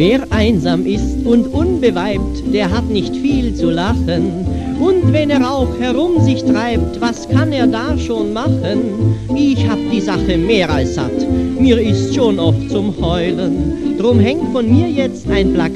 Wer einsam ist und unbeweibt, der hat nicht viel zu lachen. Und wenn er auch herum sich treibt, was kann er da schon machen? Ich hab die Sache mehr als satt, mir ist schon oft zum Heulen. Drum hängt von mir jetzt ein Plakat